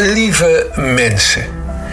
Lieve mensen,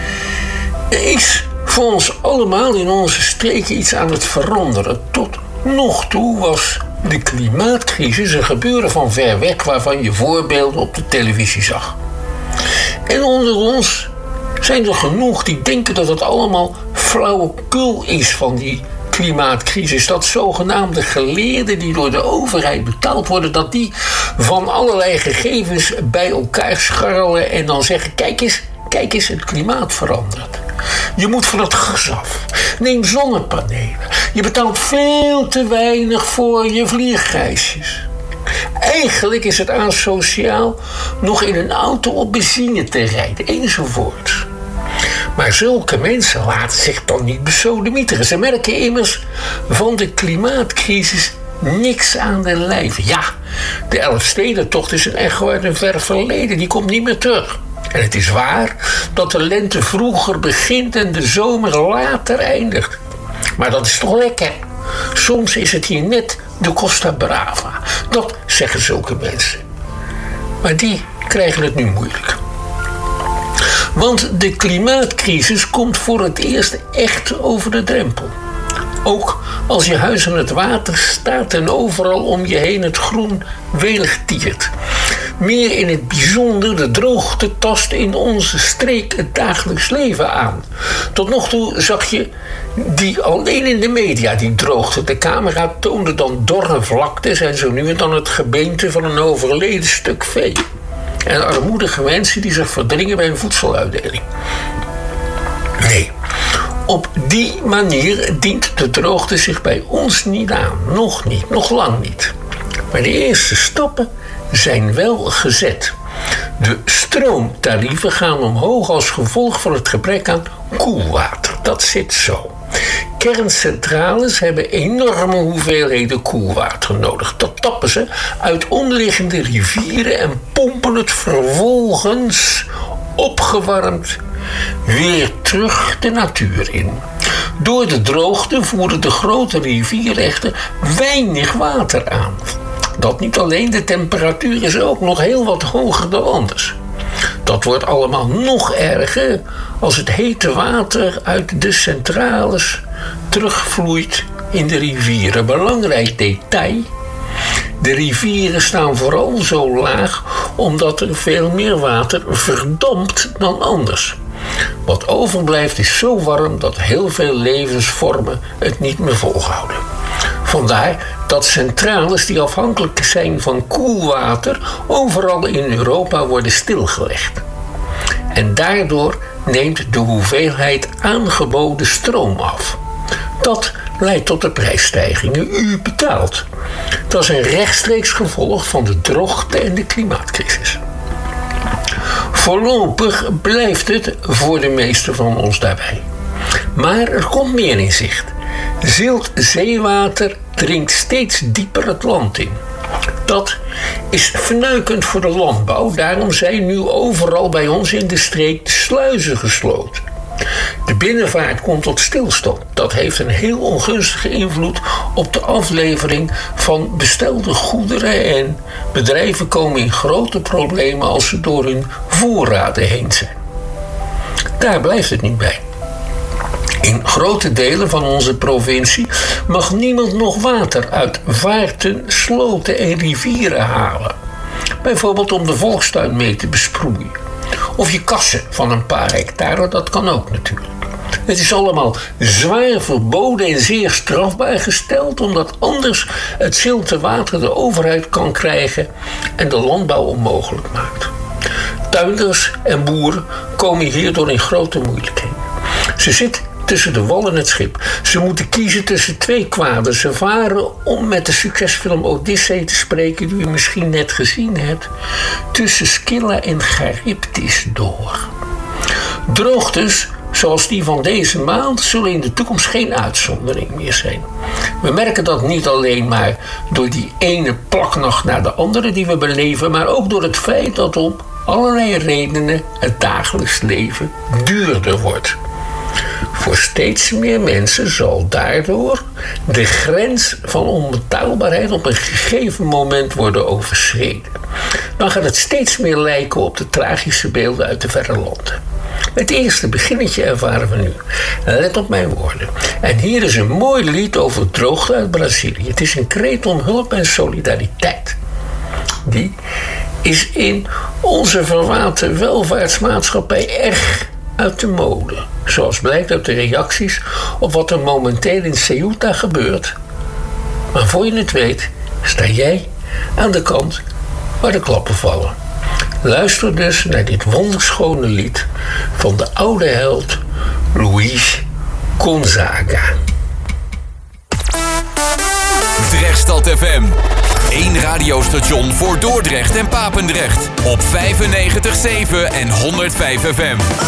er is voor ons allemaal in onze streken iets aan het veranderen. Tot nog toe was de klimaatcrisis een gebeuren van ver weg waarvan je voorbeelden op de televisie zag. En onder ons zijn er genoeg die denken dat het allemaal flauwekul is van die klimaatcrisis. Dat zogenaamde geleerden die door de overheid betaald worden, dat die van allerlei gegevens bij elkaar scharrelen en dan zeggen: kijk eens, het klimaat verandert. Je moet van het gas af. Neem zonnepanelen. Je betaalt veel te weinig voor je vliegreisjes. Eigenlijk is het asociaal nog in een auto op benzine te rijden, enzovoort. Maar zulke mensen laten zich dan niet besodemieteren. Ze merken immers van de klimaatcrisis niks aan de lijve. Ja, de Elfstedentocht is een echo uit een ver verleden. Die komt niet meer terug. En het is waar dat de lente vroeger begint en de zomer later eindigt. Maar dat is toch lekker? Soms is het hier net de Costa Brava. Dat zeggen zulke mensen. Maar die krijgen het nu moeilijk. Want de klimaatcrisis komt voor het eerst echt over de drempel. Ook als je huis aan het water staat en overal om je heen het groen welig tiert. Meer in het bijzonder de droogte tast in onze streek het dagelijks leven aan. Tot nog toe zag je die alleen in de media, die droogte. De camera toonde dan dorre vlaktes en zo nu en dan het gebeente van een overleden stuk vee. En armoedige mensen die zich verdringen bij een voedseluitdeling. Nee, op die manier dient de droogte zich bij ons niet aan. Nog niet, nog lang niet. Maar de eerste stappen zijn wel gezet. De stroomtarieven gaan omhoog als gevolg van het gebrek aan koelwater. Dat zit zo. Kerncentrales hebben enorme hoeveelheden koelwater nodig. Dat tappen ze uit omliggende rivieren en pompen het vervolgens opgewarmd weer terug de natuur in. Door de droogte voeren de grote rivieren echter weinig water aan. Dat niet alleen, de temperatuur is ook nog heel wat hoger dan anders. Dat wordt allemaal nog erger als het hete water uit de centrales terugvloeit in de rivieren. Belangrijk detail: de rivieren staan vooral zo laag omdat er veel meer water verdampt dan anders. Wat overblijft is zo warm dat heel veel levensvormen het niet meer volhouden. Vandaar dat centrales die afhankelijk zijn van koelwater overal in Europa worden stilgelegd. En daardoor neemt de hoeveelheid aangeboden stroom af. Dat leidt tot de prijsstijgingen. U betaalt. Dat is een rechtstreeks gevolg van de droogte en de klimaatcrisis. Voorlopig blijft het voor de meesten van ons daarbij. Maar er komt meer in zicht. Zilt zeewater dringt steeds dieper het land in. Dat is vernuikend voor de landbouw. Daarom zijn nu overal bij ons in de streek de sluizen gesloten. De binnenvaart komt tot stilstand. Dat heeft een heel ongunstige invloed op de aflevering van bestelde goederen en bedrijven komen in grote problemen als ze door hun voorraden heen zijn. Daar blijft het niet bij. In grote delen van onze provincie mag niemand nog water uit vaarten, sloten en rivieren halen. Bijvoorbeeld om de volkstuin mee te besproeien. Of je kassen van een paar hectare, dat kan ook natuurlijk. Het is allemaal zwaar verboden en zeer strafbaar gesteld, omdat anders het zilte water de overheid kan krijgen en de landbouw onmogelijk maakt. Tuinders en boeren komen hierdoor in grote moeilijkheden. Ze zitten tussen de wal en het schip. Ze moeten kiezen tussen twee kwaden. Ze varen, om met de succesfilm Odyssee te spreken, die u misschien net gezien hebt, tussen Scylla en Charybdis door. Droogtes zoals die van deze maand zullen in de toekomst geen uitzondering meer zijn. We merken dat niet alleen maar door die ene plaknacht naar de andere die we beleven, maar ook door het feit dat om allerlei redenen het dagelijks leven duurder wordt. Voor steeds meer mensen zal daardoor de grens van onbetaalbaarheid op een gegeven moment worden overschreden. Dan gaat het steeds meer lijken op de tragische beelden uit de verre landen. Het eerste beginnetje ervaren we nu. Let op mijn woorden. En hier is een mooi lied over droogte uit Brazilië. Het is een kreet om hulp en solidariteit. Die is in onze verwaten welvaartsmaatschappij erg uit de mode. Zoals blijkt uit de reacties op wat er momenteel in Ceuta gebeurt. Maar voor je het weet, sta jij aan de kant waar de klappen vallen. Luister dus naar dit wonderschone lied van de oude held Luis Gonzaga. Drechtstad FM. 1 radiostation voor Dordrecht en Papendrecht. Op 95.7 en 105 FM.